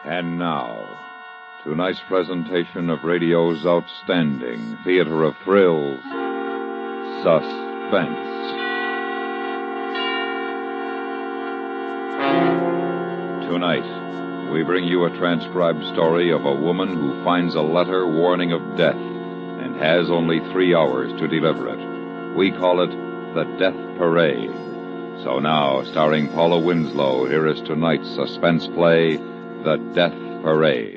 And now, tonight's presentation of radio's outstanding theater of thrills, Suspense. Tonight, we bring you a transcribed story of a woman who finds a letter warning of death and has only 3 hours to deliver it. We call it The Death Parade. So now, starring Paula Winslow, here is tonight's suspense play, The Death Parade.